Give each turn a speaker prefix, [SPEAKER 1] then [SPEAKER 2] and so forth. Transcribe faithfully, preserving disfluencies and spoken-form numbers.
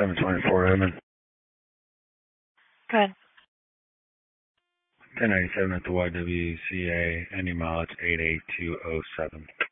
[SPEAKER 1] seven twenty-four Evan.
[SPEAKER 2] Go ahead.
[SPEAKER 1] ten ninety-seven at the Y W C A, any mileage eight eight two oh seven.